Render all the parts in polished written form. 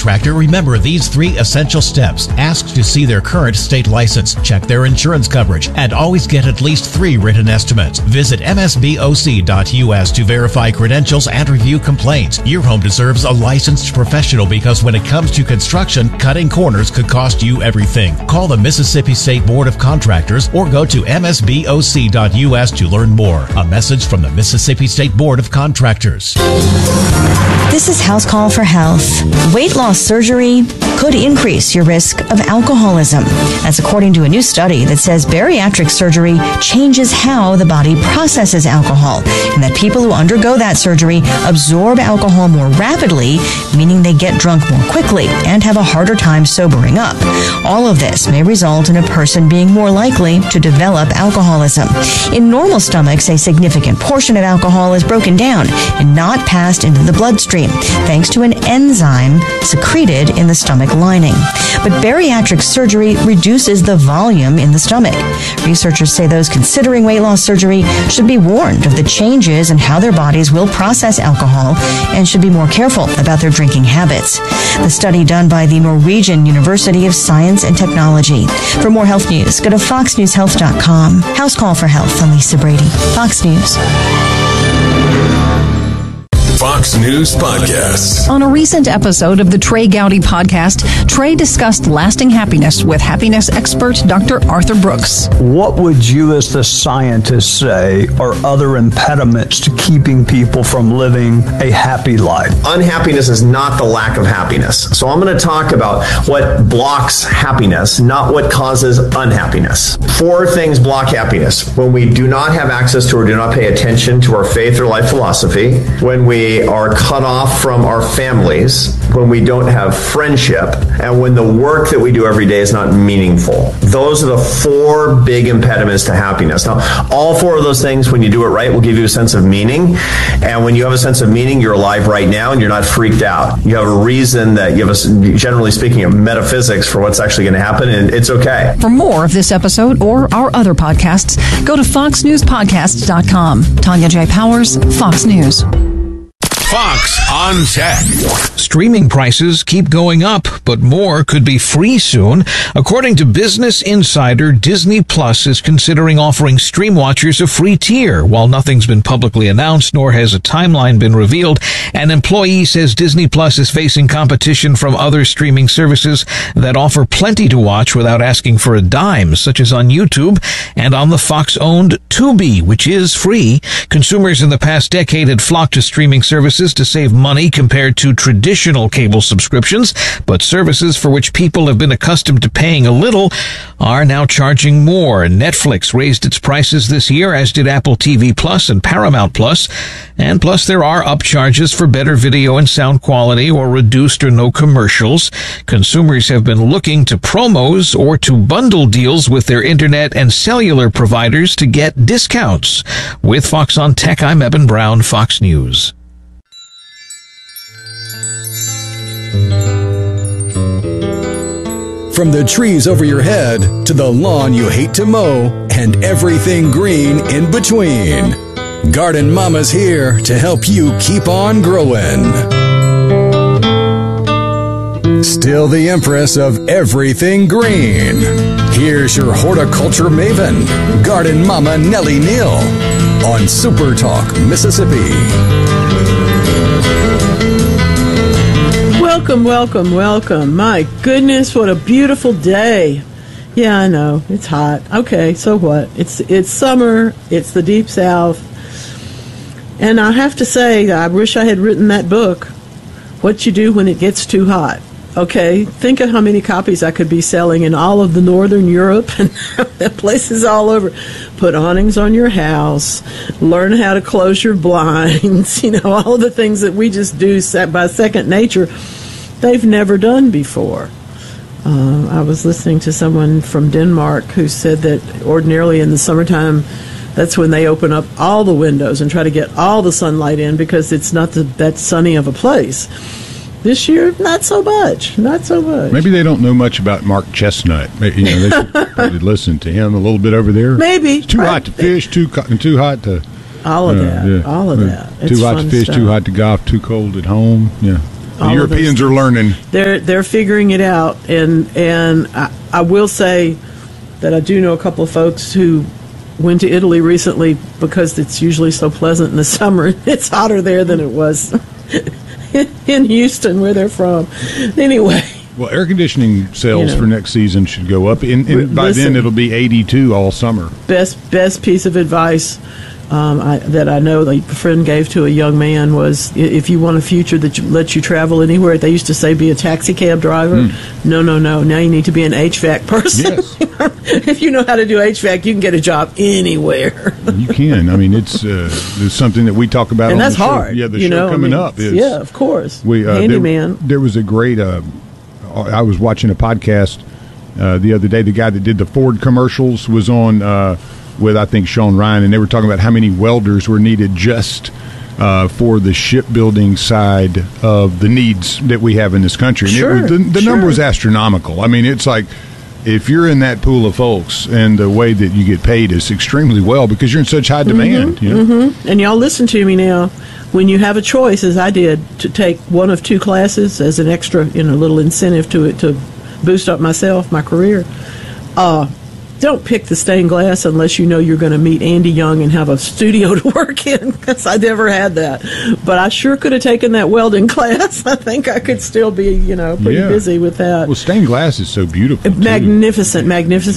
contractor, remember these 3 essential steps. Ask to see their current state license, check their insurance coverage, and always get at least 3 written estimates. Visit msboc.us to verify credentials and review complaints. Your home deserves a licensed professional because when it comes to construction, cutting corners could cost you everything. Call the Mississippi State Board of Contractors or go to msboc.us to learn more. A message from the Mississippi State Board of Contractors. This is House Call for Health. Weight loss surgery could increase your risk of alcoholism. That's according to a new study that says bariatric surgery changes how the body processes alcohol, and that people who undergo that surgery absorb alcohol more rapidly, meaning they get drunk more quickly and have a harder time sobering up. All of this may result in a person being more likely to develop alcoholism. In normal stomachs, a significant portion of alcohol is broken down and not passed into the bloodstream, thanks to an enzyme secreted in the stomach lining. But bariatric surgery reduces the volume in the stomach. Researchers say those considering weight loss surgery should be warned of the changes in how their bodies will process alcohol and should be more careful about their drinking habits. The study done by the Norwegian University of Science and Technology. For more health news, go to foxnewshealth.com. House Call for Health. I'm Lisa Brady, Fox News. Fox News Podcasts. On a recent episode of the Trey Gowdy podcast, Trey discussed lasting happiness with happiness expert Dr. Arthur Brooks. What would you as the scientist say are other impediments to keeping people from living a happy life? Unhappiness is not the lack of happiness. So I'm going to talk about what blocks happiness, not what causes unhappiness. 4 things block happiness. When we do not have access to or do not pay attention to our faith or life philosophy, when we are cut off from our families, when we don't have friendship, and when the work that we do every day is not meaningful. Those are the 4 big impediments to happiness. Now, all 4 of those things, when you do it right, will give you a sense of meaning. And when you have a sense of meaning, you're alive right now and you're not freaked out. You have a reason that you have, generally speaking, a metaphysics for what's actually going to happen, and it's okay. For more of this episode or our other podcasts, go to foxnewspodcasts.com. Tanya J. Powers, Fox News. Fox on Tech. Streaming prices keep going up, but more could be free soon. According to Business Insider, Disney Plus is considering offering Stream Watchers a free tier. While nothing's been publicly announced, nor has a timeline been revealed, an employee says Disney Plus is facing competition from other streaming services that offer plenty to watch without asking for a dime, such as on YouTube and on the Fox-owned Tubi, which is free. Consumers in the past decade had flocked to streaming services to save money compared to traditional cable subscriptions, but services for which people have been accustomed to paying a little are now charging more. Netflix raised its prices this year, as did Apple TV Plus and Paramount Plus, and plus there are upcharges for better video and sound quality or reduced or no commercials. Consumers have been looking to promos or to bundle deals with their internet and cellular providers to get discounts. With Fox on Tech, I'm Eben Brown, Fox News. From the trees over your head to the lawn you hate to mow and everything green in between, Garden Mama's here to help you keep on growing. Still the empress of everything green. Here's your horticulture maven, Garden Mama Nellie Neal, on Super Talk, Mississippi. Welcome. My goodness, what a beautiful day. Yeah, I know. It's hot. Okay, so what? It's summer. It's the Deep South. And I have to say, I wish I had written that book, What You Do When It Gets Too Hot. Okay, think of how many copies I could be selling in all of the Northern Europe and places all over. Put awnings on your house, learn how to close your blinds, all of the things that we just do by second nature, they've never done before. I was listening to someone from Denmark who said that ordinarily in the summertime, that's when they open up all the windows and try to get all the sunlight in because it's not that sunny of a place. This year, not so much. Maybe they don't know much about Mark Chestnut. They should probably listen to him a little bit over there. Maybe. It's too hot to fish, too hot to... All of that. Too hot to fish, too hot to golf, too cold at home. Yeah. The Europeans are learning. They're figuring it out, and I will say that I do know a couple of folks who went to Italy recently because it's usually so pleasant in the summer. It's hotter there than it was in Houston, where they're from. Anyway. Well, air conditioning sales for next season should go up. By then, it'll be 82 all summer. Best piece of advice that I know that a friend gave to a young man was, if you want a future that lets you travel anywhere, they used to say be a taxi cab driver. No. Now you need to be an HVAC person. Yes. If you know how to do HVAC, you can get a job anywhere. You can. I mean, it's something that we talk about and on that's the show. hard. Yeah, the show coming up is. Yeah, of course. Handyman. There was a great, I was watching a podcast the other day. The guy that did the Ford commercials was on with, I think, Sean Ryan, and they were talking about how many welders were needed just for the shipbuilding side of the needs that we have in this country. And the number was astronomical. I mean, it's like, if you're in that pool of folks, and the way that you get paid is extremely well because you're in such high demand. And y'all listen to me now. When you have a choice, as I did, to take one of two classes as an extra, little incentive to boost up my career, don't pick the stained glass unless you know you're going to meet Andy Young and have a studio to work in, because I never had that. But I sure could have taken that welding class. I think I could still be, pretty busy with that. Well, stained glass is so beautiful, magnificent.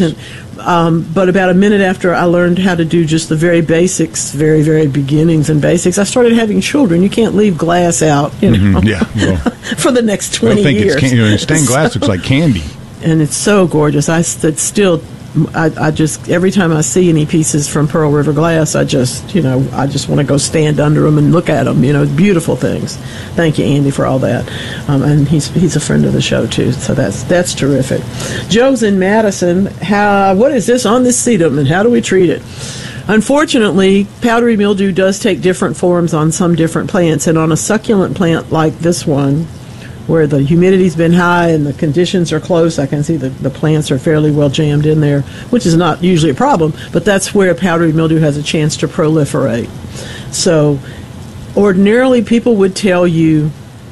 But about a minute after I learned how to do just the very basics, very, very beginnings and basics, I started having children. You can't leave glass out, Yeah, well, for the next 20 years. I think stained glass looks like candy. And it's so gorgeous. I just every time I see any pieces from Pearl River Glass, I just want to go stand under them and look at them. Beautiful things. Thank you, Andy, for all that. And he's a friend of the show too, so that's terrific. Joe's in Madison. What is this on this sedum, and how do we treat it? Unfortunately, powdery mildew does take different forms on some different plants, and on a succulent plant like this one, where the humidity's been high and the conditions are close, I can see the plants are fairly well jammed in there, which is not usually a problem, but that's where powdery mildew has a chance to proliferate. So ordinarily people would tell you,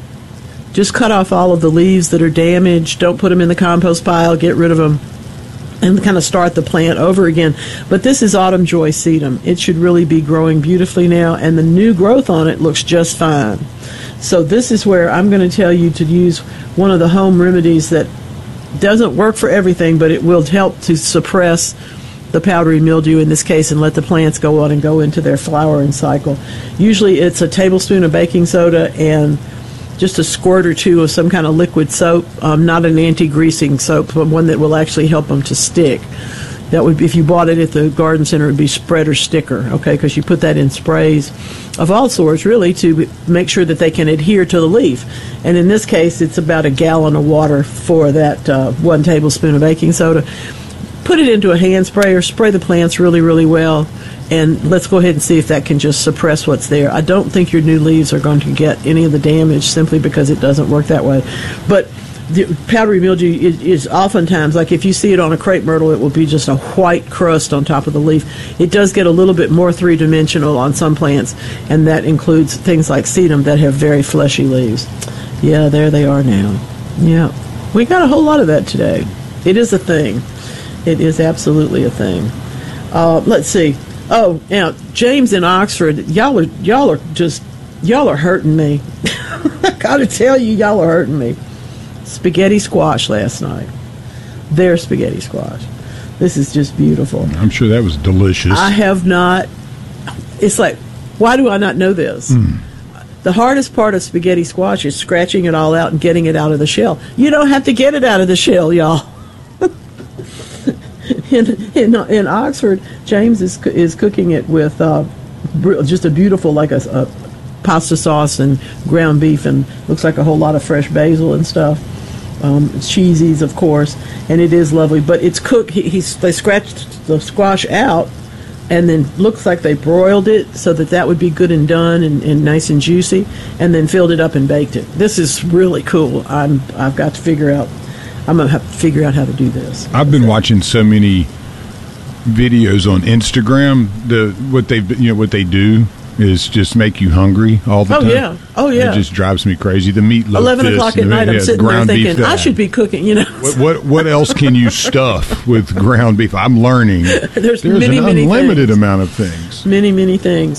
just cut off all of the leaves that are damaged, don't put them in the compost pile, get rid of them, and kind of start the plant over again. But this is Autumn Joy sedum. It should really be growing beautifully now, and the new growth on it looks just fine. So this is where I'm going to tell you to use one of the home remedies that doesn't work for everything, but it will help to suppress the powdery mildew in this case and let the plants go on and go into their flowering cycle. Usually it's a tablespoon of baking soda and just a squirt or two of some kind of liquid soap, not an anti-greasing soap, but one that will actually help them to stick. That would be, if you bought it at the garden center, it would be spread or sticker, okay, because you put that in sprays of all sorts, really, to make sure that they can adhere to the leaf. And in this case, it's about a gallon of water for that 1 tablespoon of baking soda. Put it into a hand sprayer, spray the plants really, really well, and let's go ahead and see if that can just suppress what's there. I don't think your new leaves are going to get any of the damage simply because it doesn't work that way. But the powdery mildew is oftentimes, like if you see it on a crepe myrtle, it will be just a white crust on top of the leaf. It does get a little bit more three-dimensional on some plants, and that includes things like sedum that have very fleshy leaves. Yeah, there they are now. Yeah, we got a whole lot of that today. It is a thing. It is absolutely a thing. Let's see. Oh, now James in Oxford, y'all are hurting me. I gotta tell you, y'all are hurting me. Spaghetti squash last night. Their spaghetti squash. This is just beautiful. I'm sure that was delicious. I have not. It's like, why do I not know this? The hardest part of spaghetti squash is scratching it all out and getting it out of the shell. You don't have to get it out of the shell, y'all. In Oxford, James is cooking it with just a beautiful, like a pasta sauce and ground beef, and looks like a whole lot of fresh basil and stuff. Cheesies, of course, and it is lovely. But it's cooked. They scratched the squash out, and then looks like they broiled it so that would be good and done and nice and juicy, and then filled it up and baked it. This is really cool. I've got to figure out. I'm gonna have to figure out how to do this. I've been watching so many videos on Instagram. What they do is just make you hungry all the time. Oh yeah. It just drives me crazy. The meatloaf. 11 o'clock at night, I'm sitting there thinking, I should be cooking, What else can you stuff with ground beef? I'm learning. There's many, an unlimited amount of things. Many things.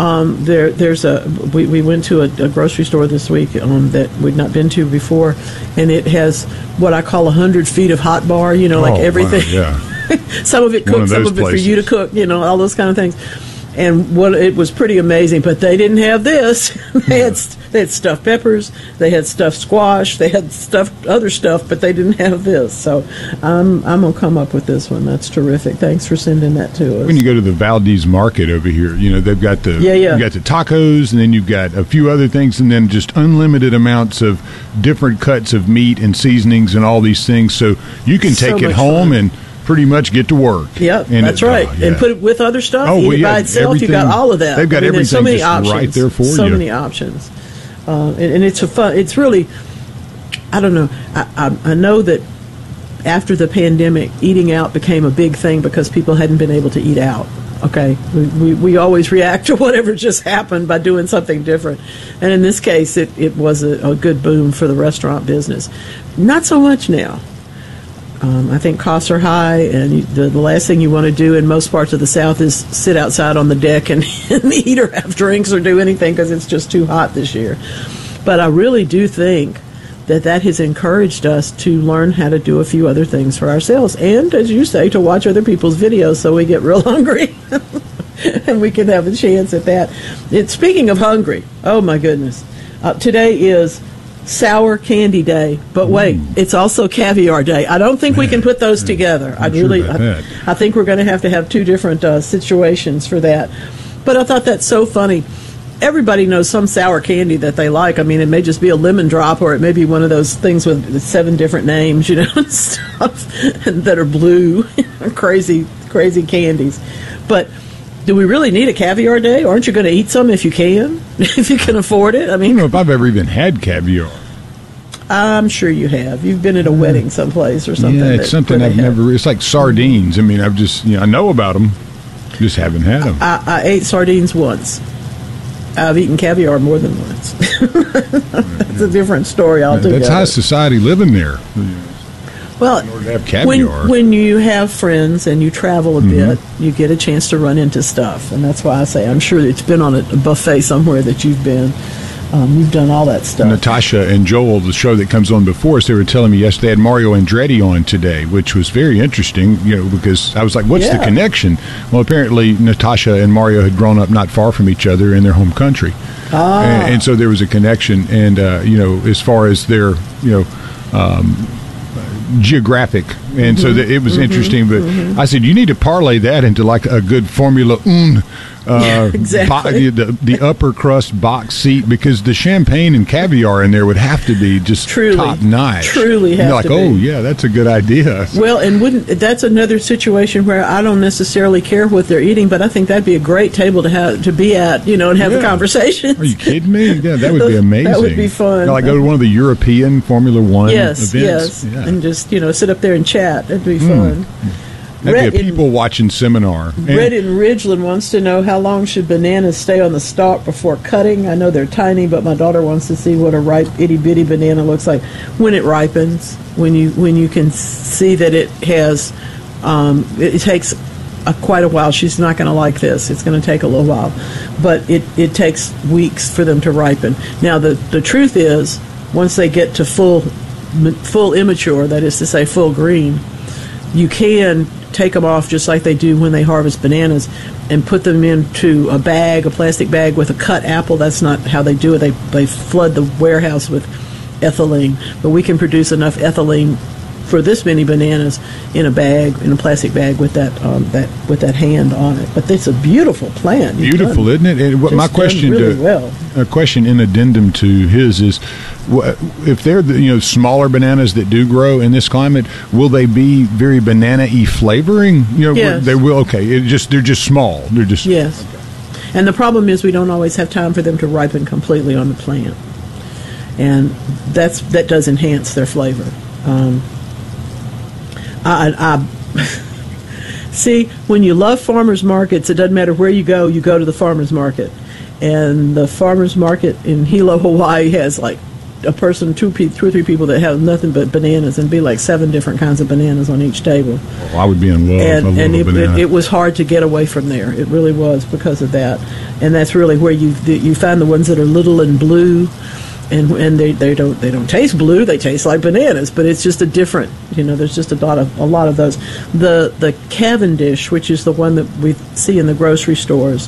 We went to a grocery store this week that we'd not been to before, and it has what I call 100 feet of hot bar, like everything. Wow, yeah. Some of it cooked, some of it for you to cook, all those kind of things. And it was pretty amazing, but they didn't have this. They had stuffed peppers, they had stuffed squash, they had stuffed other stuff, but they didn't have this. So I'm gonna come up with this one. That's terrific. Thanks for sending that to us. When you go to the Valdez Market over here, they've got the you got the tacos, and then you've got a few other things, and then just unlimited amounts of different cuts of meat and seasonings and all these things. So you can take it home and pretty much get to work. Yep, that's right. And put it with other stuff. Eat it by itself. You got all of that. They've got everything so many just options, right there for you. So many options. And it's it's really, I don't know. I know that after the pandemic, eating out became a big thing because people hadn't been able to eat out. Okay, we always react to whatever just happened by doing something different. And in this case, it was a good boom for the restaurant business. Not so much now. I think costs are high, and the last thing you want to do in most parts of the South is sit outside on the deck and eat or have drinks or do anything because it's just too hot this year. But I really do think that has encouraged us to learn how to do a few other things for ourselves, and, as you say, to watch other people's videos so we get real hungry and we can have a chance at that. Speaking of hungry, oh my goodness, today is Sour Candy Day, but wait, it's also Caviar Day. I don't think we can put those together. I think we're going to have two different situations for that. But I thought that's so funny. Everybody knows some sour candy that they like. I mean, it may just be a lemon drop, or it may be one of those things with 7 different names, and stuff that are blue, crazy candies. But do we really need a Caviar Day? Aren't you going to eat some if you can? If you can afford it? I mean, I don't know if I've ever even had caviar. I'm sure you have. You've been at a wedding someplace or something. Yeah, it's something I've never. It's like sardines. I mean, I've just I know about them, just haven't had them. I ate sardines once. I've eaten caviar more than once. That's a different story altogether. That's high society living there. Well, in order to have caviar. When you have friends and you travel a bit, you get a chance to run into stuff. And that's why I say I'm sure it's been on a buffet somewhere that you've been. You've done all that stuff. Natasha and Joel, the show that comes on before us, they were telling me yesterday they had Mario Andretti on today, which was very interesting, because I was like, what's the connection? Well, apparently Natasha and Mario had grown up not far from each other in their home country. And so there was a connection. And, as far as their, geographic, and so it was interesting. But I said, you need to parlay that into like a good Formula One, exactly. the upper crust box seat, because the champagne and caviar in there would have to be just top notch. Truly, have to be. Oh yeah, that's a good idea. Well, and that's another situation where I don't necessarily care what they're eting, but I think that'd be a great table to be at, and have a conversation. Are you kidding me? Yeah, that would be amazing. That would be fun. Like go to one of the European Formula One events. Yes, and just sit up there and chat. That'd be fun. That'd be a people-watching seminar. Red in Ridgeland wants to know, how long should bananas stay on the stalk before cutting? I know they're tiny, but my daughter wants to see what a ripe itty-bitty banana looks like when it ripens, when you can see that it has, it takes quite a while. She's not going to like this. It's going to take a little while. But it takes weeks for them to ripen. Now, the truth is, once they get to full immature, that is to say full green, you can take them off just like they do when they harvest bananas and put them into a plastic bag with a cut apple. That's not how they do it. They flood the warehouse with ethylene. But we can produce enough ethylene for this many bananas in a plastic bag with that hand on it. But it's a beautiful plant. Beautiful, isn't it? And my question, a question in addendum to his is, if they're the smaller bananas that do grow in this climate, will they be very banana-y flavoring? Yes. They will. Okay, they're just small. They're just yes. Okay. And the problem is we don't always have time for them to ripen completely on the plant, and that does enhance their flavor. I see, when you love farmers markets, it doesn't matter where you go to the farmers market. and the farmers market in Hilo, Hawaii has like a person, two or three people that have nothing but bananas, and be like 7 different kinds of bananas on each table. Oh, I would be in love. And it was hard to get away from there. It really was because of that. And that's really where you find the ones that are little and blue, and they don't taste blue. They taste like bananas, but it's just a different. There's just a lot of those. The Cavendish, which is the one that we see in the grocery stores,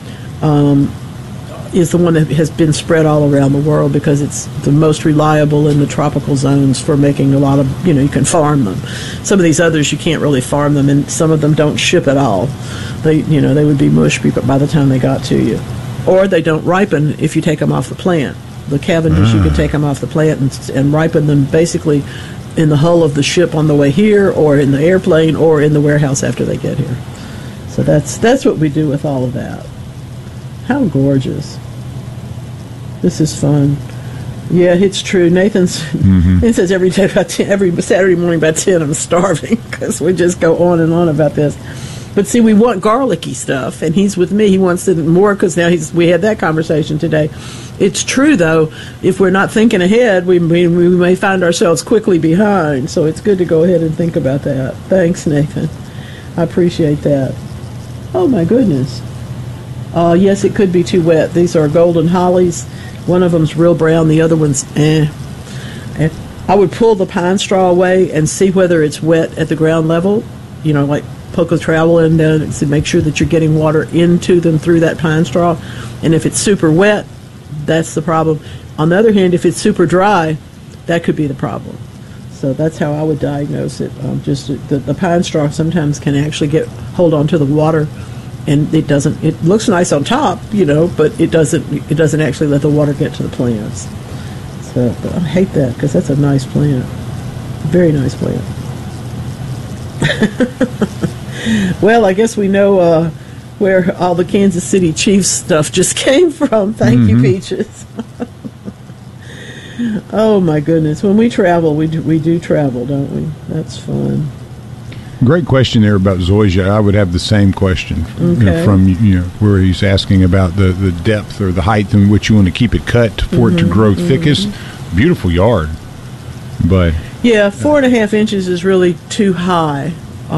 is the one that has been spread all around the world because it's the most reliable in the tropical zones for making a lot of, you can farm them. Some of these others you can't really farm them, and some of them don't ship at all. They would be mush by the time they got to you. Or they don't ripen if you take them off the plant. The Cavendish, you can take them off the plant and ripen them basically in the hull of the ship on the way here, or in the airplane, or in the warehouse after they get here. So that's what we do with all of that. How gorgeous. This is fun. Yeah, it's true. Nathan says every day every Saturday morning about 10, I'm starving, because we just go on and on about this. But see, we want garlicky stuff, and he's with me. He wants it more because now we had that conversation today. It's true, though, if we're not thinking ahead, we may find ourselves quickly behind. So it's good to go ahead and think about that. Thanks, Nathan. I appreciate that. Oh, my goodness. Yes, it could be too wet. These are golden hollies. One of them's real brown. The other one's I would pull the pine straw away and see whether it's wet at the ground level. Like poke a trowel in there to make sure that you're getting water into them through that pine straw. And if it's super wet, that's the problem. On the other hand, if it's super dry, that could be the problem. So that's how I would diagnose it. Just the pine straw sometimes can actually hold on to the water. And it looks nice on top, but it doesn't actually let the water get to the plants. So, but I hate that because that's a nice plant. Very nice plant. Well, I guess we know where all the Kansas City Chiefs stuff just came from. Thank you, Peaches. Oh, my goodness. When we travel, we do travel, don't we? That's fun. Great question there about zoysia. I would have the same question from where he's asking about the depth or the height in which you want to keep it cut for it to grow thickest. Beautiful yard, but 4.5 inches is really too high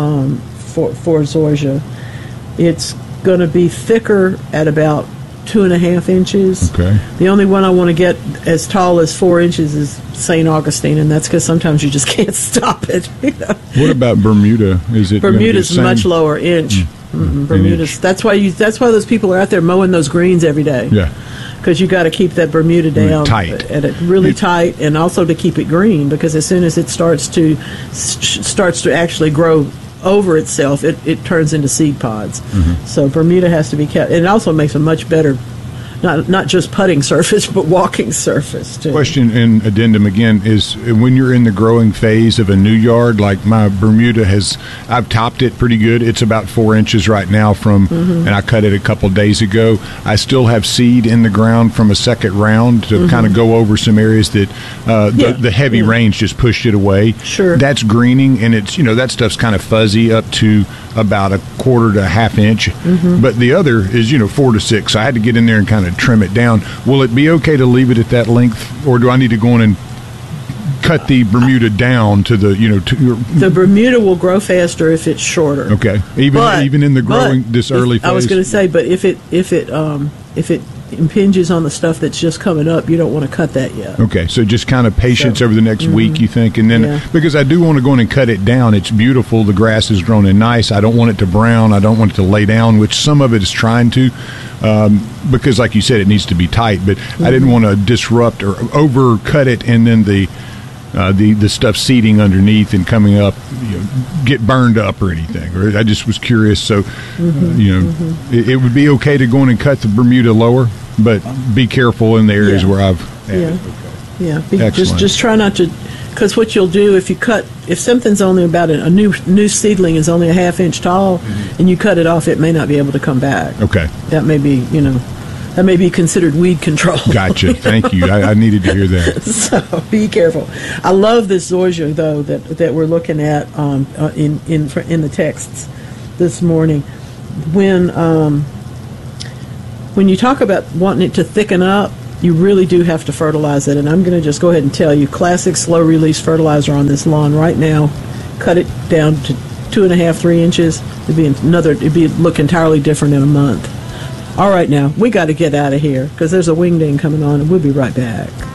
for zoysia. It's going to be thicker at about 2.5 inches. Okay. The only one I want to get as tall as 4 inches is St. Augustine, and that's because sometimes you just can't stop it. What about Bermuda? Is it Bermuda's much lower, inch. Bermuda's inch. That's why those people are out there mowing those greens every day. Yeah. Because you got to keep that Bermuda down tight, and it really tight, and also to keep it green. Because as soon as it starts to actually grow over itself, it turns into seed pods. So Bermuda has to be kept. And it also makes a much better, not just putting surface, but walking surface too. Question and addendum again is when you're in the growing phase of a new yard, like my Bermuda I've topped it pretty good. It's about 4 inches right now and I cut it a couple days ago. I still have seed in the ground from a second round to kind of go over some areas that the heavy rains just pushed it away. Sure. That's greening, and it's, that stuff's kind of fuzzy up to about 1/4 to 1/2 inch. But the other is, 4 to 6. So I had to get in there and kind of trim it down. Will it be okay to leave it at that length, or do I need to go in and cut the Bermuda down to the, the Bermuda will grow faster if it's shorter. Okay. Even in the growing this early phase. I was going to say, but if it impinges on the stuff that's just coming up, you don't want to cut that yet. Okay, so just kind of patience over the next week, you think, and then because I do want to go in and cut it down. It's beautiful. The grass is grown in nice. I don't want it to brown. I don't want it to lay down, which some of it is trying to, because like you said, it needs to be tight. But I didn't want to disrupt or overcut it, and then the stuff seeding underneath and coming up, get burned up or anything. Or I just was curious. So, it would be okay to go in and cut the Bermuda lower, but be careful in the areas where I've added. Just try not to, because what you'll do if something's only about a new seedling is only 1/2 inch tall, and you cut it off, it may not be able to come back. Okay, that may be That may be considered weed control. Gotcha. Thank you. I needed to hear that. So be careful. I love this zoysia, though, that we're looking at in the texts this morning. When when you talk about wanting it to thicken up, you really do have to fertilize it. And I'm going to just go ahead and tell you, Classic slow release fertilizer on this lawn right now, cut it down to 2.5, 3 inches. It'd look entirely different in a month. All right, now we got to get out of here because there's a wingding coming on, and we'll be right back.